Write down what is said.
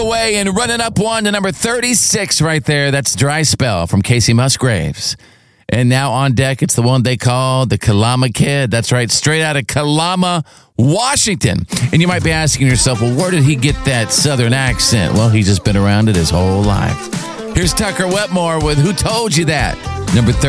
away and running up one to number 36 right there. That's Dry Spell from Casey Musgraves. And now on deck, it's the one they call the Kalama Kid. That's right, straight out of Kalama, Washington. And you might be asking yourself, well, where did he get that southern accent? Well, he's just been around it his whole life. Here's Tucker Wetmore with Who Told You That? Number 30.